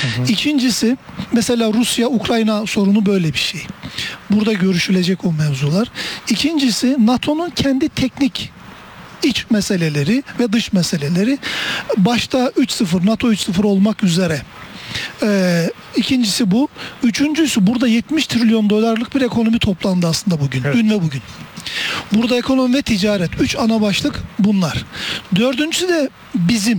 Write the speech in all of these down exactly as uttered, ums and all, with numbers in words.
hı. İkincisi, mesela Rusya-Ukrayna sorunu böyle bir şey. Burada görüşülecek o mevzular. İkincisi, NATO'nun kendi teknik iç meseleleri ve dış meseleleri, başta üç sıfır, NATO üç sıfır olmak üzere. Ee, ikincisi bu. Üçüncüsü, burada yetmiş trilyon dolarlık bir ekonomi toplandı aslında bugün. Evet. Dün ve bugün. Burada ekonomi ve ticaret. Üç ana başlık bunlar. Dördüncüsü de bizim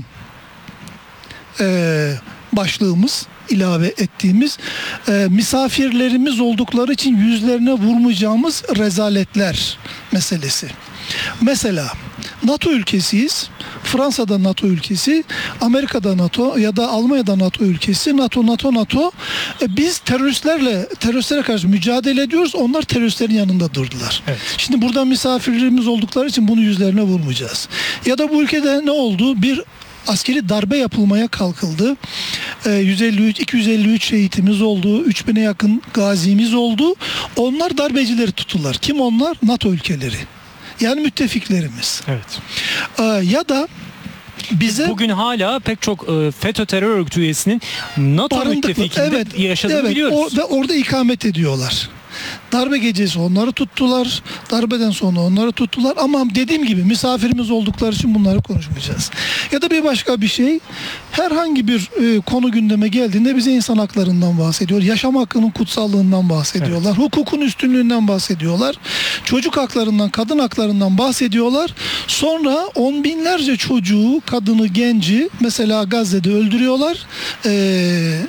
e, başlığımız, ilave ettiğimiz e, misafirlerimiz oldukları için yüzlerine vurmayacağımız rezaletler meselesi. Mesela NATO ülkesiyiz. Fransa'da NATO ülkesi, Amerika'da NATO ya da Almanya'da NATO ülkesi. NATO, NATO, NATO. E, biz teröristlerle, teröristlere karşı mücadele ediyoruz. Onlar teröristlerin yanında durdular. Evet. Şimdi burada misafirlerimiz oldukları için bunu yüzlerine vurmayacağız. Ya da bu ülkede ne oldu? Bir askeri darbe yapılmaya kalkıldı. E, yüz elli üç, iki yüz elli üç şehitimiz oldu. üç bine yakın gazimiz oldu. Onlar darbecileri tuttular. Kim onlar? NATO ülkeleri. Yani müttefiklerimiz. Evet. Ee, ya da bize bugün hala pek çok e, FETÖ terör örgütü üyesinin NATO müttefikinde evet, yaşadığını evet, biliyoruz. O, ve orada ikamet ediyorlar. Darbe gecesi onları tuttular. Darbeden sonra onları tuttular. Ama dediğim gibi misafirimiz oldukları için bunları konuşmayacağız. Ya da bir başka bir şey. Herhangi bir e, konu gündeme geldiğinde bize insan haklarından bahsediyor. Yaşam hakkının kutsallığından bahsediyorlar. Evet. Hukukun üstünlüğünden bahsediyorlar. Çocuk haklarından, kadın haklarından bahsediyorlar. Sonra on binlerce çocuğu, kadını, genci mesela Gazze'de öldürüyorlar. Eee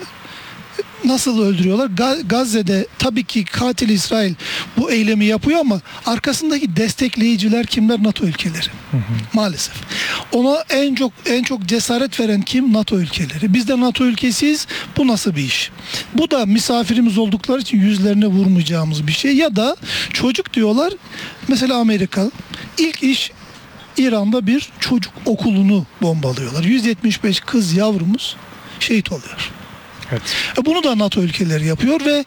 Nasıl öldürüyorlar? Gazze'de tabii ki katil İsrail bu eylemi yapıyor ama arkasındaki destekleyiciler kimler? NATO ülkeleri. Hı hı. Maalesef. Ona en çok en çok cesaret veren kim? NATO ülkeleri. Biz de NATO ülkesiyiz. Bu nasıl bir iş? Bu da misafirimiz oldukları için yüzlerine vurmayacağımız bir şey. Ya da çocuk diyorlar. Mesela Amerika ilk iş İran'da bir çocuk okulunu bombalıyorlar. yüz yetmiş beş kız yavrumuz şehit oluyor. Evet. Bunu da NATO ülkeleri yapıyor ve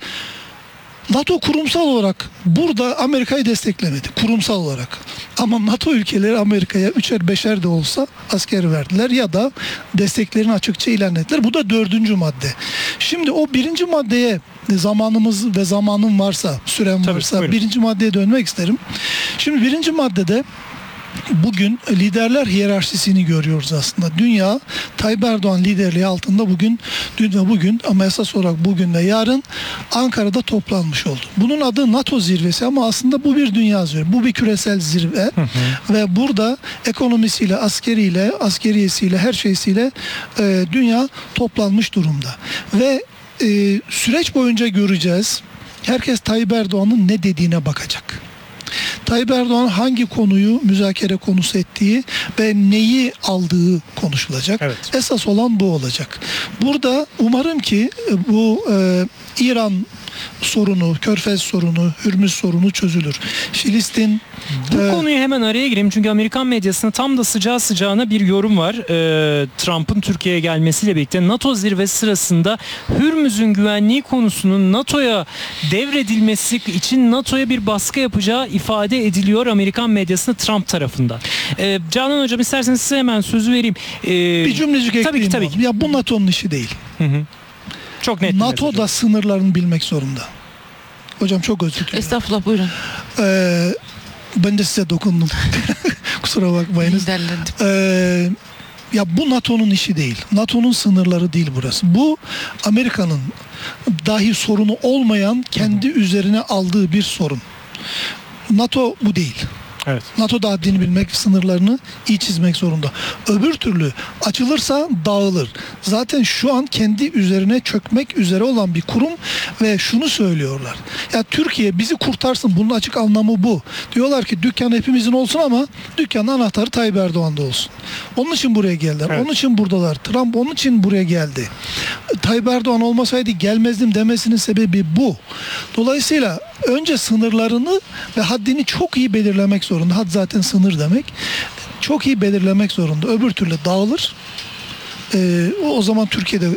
NATO kurumsal olarak burada Amerika'yı desteklemedi. Kurumsal olarak. Ama NATO ülkeleri Amerika'ya üçer beşer de olsa asker verdiler ya da desteklerini açıkça ilan ettiler. Bu da dördüncü madde. Şimdi o birinci maddeye zamanımız ve zamanım varsa, sürem Tabii, varsa buyurun. birinci maddeye dönmek isterim. Şimdi birinci maddede bugün liderler hiyerarşisini görüyoruz aslında. Dünya Tayyip Erdoğan liderliği altında bugün, dün ve bugün ama esas olarak bugün ve yarın Ankara'da toplanmış oldu. Bunun adı NATO zirvesi ama aslında bu bir dünya zirvesi. Bu bir küresel zirve. Hı hı. Ve burada ekonomisiyle, askeriyle, askeriyesiyle, her şeysiyle e, dünya toplanmış durumda. Ve e, süreç boyunca göreceğiz. Herkes Tayyip Erdoğan'ın ne dediğine bakacak. Tayyip Erdoğan hangi konuyu müzakere konusu ettiği ve neyi aldığı konuşulacak. Evet. Esas olan bu olacak. Burada umarım ki bu e, İran sorunu, Körfez sorunu, Hürmüz sorunu çözülür. Filistin... Bu e, konuyu hemen araya gireyim çünkü Amerikan medyasında tam da sıcağı sıcağına bir yorum var. Ee, Trump'ın Türkiye'ye gelmesiyle birlikte NATO zirvesi sırasında Hürmüz'ün güvenliği konusunun NATO'ya devredilmesi için NATO'ya bir baskı yapacağı ifade ediliyor Amerikan medyasında Trump tarafından. Ee, Canan Hocam isterseniz size hemen sözü vereyim. Ee, bir cümlecik ekleyeyim. Tabii ki tabii ki. Ya bu NATO'nun işi değil. Hı hı. Çok net. NATO da sınırlarını bilmek zorunda. Hocam çok özür dilerim. Estağfurullah, buyurun. Ee, ben de size dokundum. Kusura bakmayınız. Ee, ya bu NATO'nun işi değil. NATO'nun sınırları değil burası. Bu Amerika'nın dahi sorunu olmayan kendi üzerine aldığı bir sorun. NATO bu değil. Evet. NATO da haddini bilmek, sınırlarını iyi çizmek zorunda. Öbür türlü açılırsa dağılır. Zaten şu an kendi üzerine çökmek üzere olan bir kurum ve şunu söylüyorlar. Ya Türkiye bizi kurtarsın. Bunun açık anlamı bu. Diyorlar ki dükkan hepimizin olsun ama dükkanın anahtarı Tayyip Erdoğan'da olsun. Onun için buraya geldiler. Evet. Onun için buradalar. Trump onun için buraya geldi. Tayyip Erdoğan olmasaydı gelmezdim demesinin sebebi bu. Dolayısıyla önce sınırlarını ve haddini çok iyi belirlemek zorunda. Had zaten sınır demek. Çok iyi belirlemek zorunda. Öbür türlü dağılır. Ee, o zaman Türkiye'de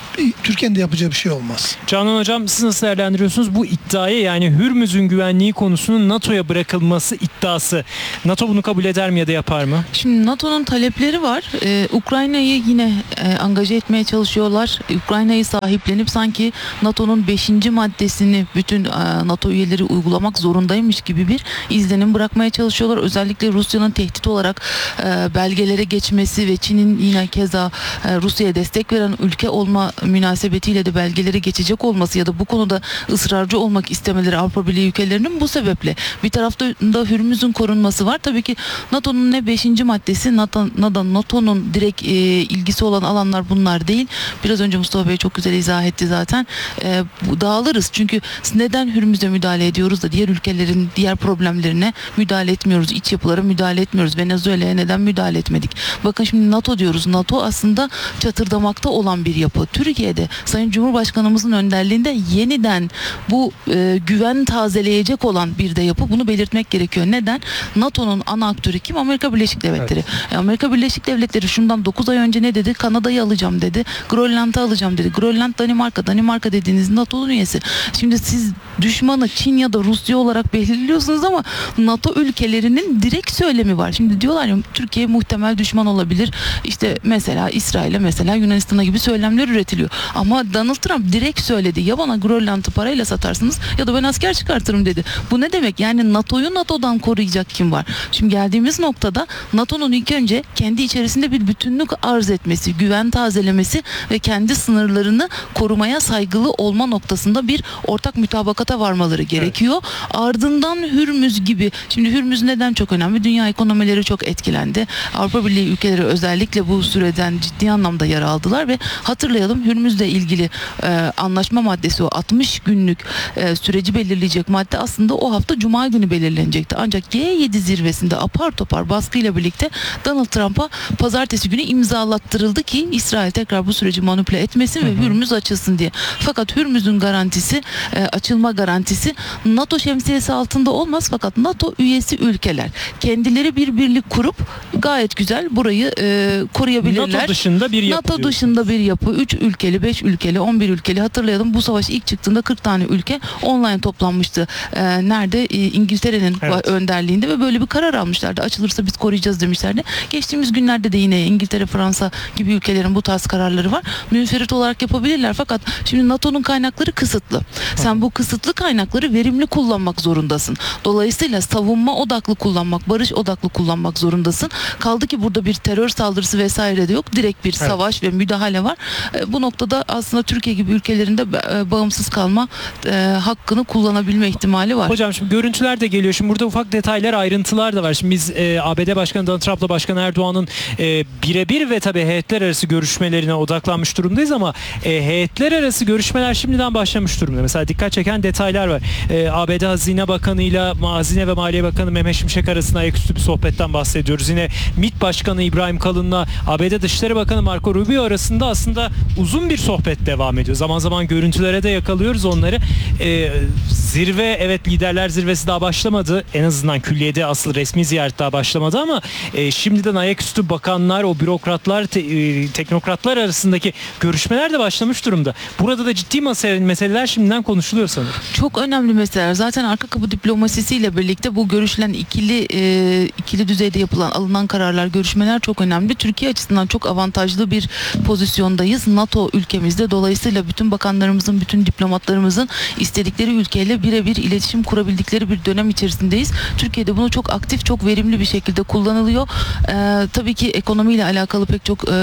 Türkiye'nin de yapacağı bir şey olmaz. Canan Hocam, siz nasıl değerlendiriyorsunuz bu iddiayı, yani Hürmüz'ün güvenliği konusunun NATO'ya bırakılması iddiası? NATO bunu kabul eder mi ya da yapar mı? Şimdi NATO'nun talepleri var. Ee, Ukrayna'yı yine e, angaje etmeye çalışıyorlar. Ukrayna'yı sahiplenip sanki NATO'nun beşinci maddesini bütün e, NATO üyeleri uygulamak zorundaymış gibi bir izlenim bırakmaya çalışıyorlar. Özellikle Rusya'nın tehdit olarak e, belgelere geçmesi ve Çin'in yine keza e, Rusya'ya destek veren ülke olma münasebetiyle de belgelere geçecek olması ya da bu konuda ısrarcı olmak istemeleri Avrupa Birliği ülkelerinin bu sebeple. Bir tarafta da Hürmüz'ün korunması var. Tabii ki NATO'nun ne beşinci maddesi, NATO, NATO'nun direkt e, ilgisi olan alanlar bunlar değil. Biraz önce Mustafa Bey çok güzel izah etti zaten. E, bu, dağılırız. Çünkü neden Hürmüz'e müdahale ediyoruz da diğer ülkelerin diğer problemlerine müdahale etmiyoruz. İç yapılara müdahale etmiyoruz. Venezuela'ya neden müdahale etmedik? Bakın şimdi NATO diyoruz. NATO aslında çatırdamakta olan bir yapı. Türkiye'de Sayın Cumhurbaşkanımızın önderliğinde yeniden bu e, güven tazeleyecek olan bir de yapı. Bunu belirtmek gerekiyor. Neden? NATO'nun ana aktörü kim? Amerika Birleşik Devletleri. Evet. E, Amerika Birleşik Devletleri şundan dokuz ay önce ne dedi? Kanada'yı alacağım dedi. Grönland'ı alacağım dedi. Grönland Danimarka. Danimarka dediğiniz NATO'nun üyesi. Şimdi siz düşmanı Çin ya da Rusya olarak belirliyorsunuz ama NATO ülkelerinin direkt söylemi var. Şimdi diyorlar ya Türkiye muhtemel düşman olabilir. İşte mesela İsrail'e mesela Yunanistan'a gibi söylemler üretiliyor. Ama Donald Trump direkt söyledi. Ya bana Grönland'ı parayla satarsınız ya da ben asker çıkartırım dedi. Bu ne demek? Yani NATO'yu NATO'dan koruyacak kim var? Şimdi geldiğimiz noktada NATO'nun ilk önce kendi içerisinde bir bütünlük arz etmesi, güven tazelemesi ve kendi sınırlarını korumaya saygılı olma noktasında bir ortak mütabakata varmaları gerekiyor. Evet. Ardından Hürmüz gibi. Şimdi Hürmüz neden çok önemli? Dünya ekonomileri çok etkilendi. Avrupa Birliği ülkeleri özellikle bu süreden ciddi anlamda yer aldılar ve hatırlayalım Hürmüz'le ilgili e, anlaşma maddesi, o altmış günlük e, süreci belirleyecek madde aslında o hafta Cuma günü belirlenecekti. Ancak G yedi zirvesinde apar topar baskıyla birlikte Donald Trump'a pazartesi günü imzalattırıldı ki İsrail tekrar bu süreci manipüle etmesin ve Hürmüz açılsın diye. Fakat Hürmüz'ün garantisi, e, açılma garantisi NATO şemsiyesi altında olmaz, fakat NATO üyesi ülkeler kendileri bir birlik kurup gayet güzel burayı e, koruyabilirler. NATO dışında bir yapı. NATO diyorsunuz. dışında bir yapı. üç ülkeli, beş ülkeli, on bir ülkeli. Hatırlayalım bu savaş ilk çıktığında kırk tane ülke online toplanmıştı. Ee, nerede? Ee, İngiltere'nin Evet. önderliğinde ve böyle bir karar almışlardı. Açılırsa biz koruyacağız demişlerdi. Geçtiğimiz günlerde de yine İngiltere, Fransa gibi ülkelerin bu tarz kararları var. Münferit olarak yapabilirler, fakat şimdi NATO'nun kaynakları kısıtlı. Sen bu kısıtlı kaynakları verimli kullanmak zorundasın. Dolayısıyla savunma odaklı kullanmak, barış odaklı kullanmak zorundasın. Kaldı ki burada bir terör saldırısı vesaire de yok. Direkt bir Evet. savaş ve müdahale var. E, bu noktada aslında Türkiye gibi ülkelerin de e, bağımsız kalma e, hakkını kullanabilme ihtimali var. Hocam şimdi görüntüler de geliyor. Şimdi burada ufak detaylar, ayrıntılar da var. Şimdi biz e, A B D Başkanı Donald Trump'la Başkan Erdoğan'ın e, birebir ve tabii heyetler arası görüşmelerine odaklanmış durumdayız ama e, heyetler arası görüşmeler şimdiden başlamış durumda. Mesela dikkat çeken detaylar var. E, A B D Hazine Bakanı ile Hazine ve Maliye Bakanı Mehmet Şimşek arasında ayaküstü bir sohbetten bahsediyoruz. Yine MİT Başkanı İbrahim Kalın'la A B D Dışişleri Bakanı Marco Rubio arasında aslında uzun bir sohbet devam ediyor. Zaman zaman görüntülere de yakalıyoruz onları. Ee, zirve, evet, liderler zirvesi daha başlamadı. En azından külliyede asıl resmi ziyaret daha başlamadı ama e, şimdiden ayaküstü bakanlar, o bürokratlar, te, e, teknokratlar arasındaki görüşmeler de başlamış durumda. Burada da ciddi mesele, meseleler şimdiden konuşuluyor sanırım. Çok önemli meseleler. Zaten arka kapı diplomasisiyle birlikte bu görüşülen ikili e, ikili düzeyde yapılan, alınan kararlar, görüşmeler çok önemli. Türkiye açısından çok avantajlı bir pozisyondayız. NATO ülkemizde. Dolayısıyla bütün bakanlarımızın, bütün diplomatlarımızın istedikleri ülkeyle birebir iletişim kurabildikleri bir dönem içerisindeyiz. Türkiye'de bunu çok aktif, çok verimli bir şekilde kullanılıyor. Ee, tabii ki ekonomiyle alakalı pek çok e,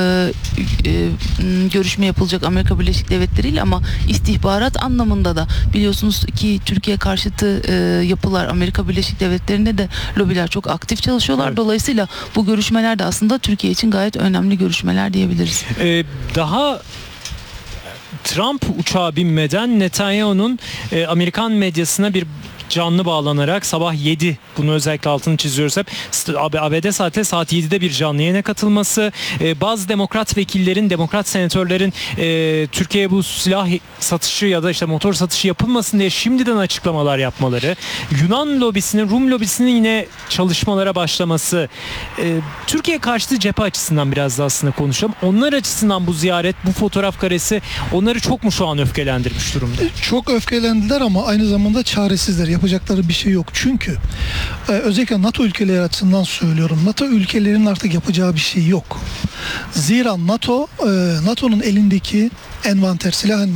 e, görüşme yapılacak Amerika Birleşik Devletleri ile, ama istihbarat anlamında da biliyorsunuz ki Türkiye karşıtı e, yapılar Amerika Birleşik Devletleri'nde de lobiler çok aktif çalışıyorlar. Evet. Dolayısıyla bu görüşmeler de aslında Türkiye için gayet önemli görüşmeler diyebiliriz. Ee, daha Trump uçağa binmeden Netanyahu'nun e, Amerikan medyasına bir canlı bağlanarak sabah yedi, bunu özellikle altını çiziyoruz hep, A B D saati saat yedide bir canlı yayına katılması, e, bazı demokrat vekillerin, demokrat senatörlerin e, Türkiye'ye bu silah satışı ya da işte motor satışı yapılmasın diye şimdiden açıklamalar yapmaları, Yunan lobisinin, Rum lobisinin yine çalışmalara başlaması, e, Türkiye karşıtı cephe açısından biraz da aslında konuşalım. Onlar açısından bu ziyaret, bu fotoğraf karesi onları çok mu şu an öfkelendirmiş durumda? Çok öfkelendiler ama aynı zamanda çaresizler. Yapacakları bir şey yok. Çünkü e, özellikle NATO ülkeleri açısından söylüyorum. NATO ülkelerinin artık yapacağı bir şey yok. Zira NATO, e, NATO'nun elindeki envanter, silah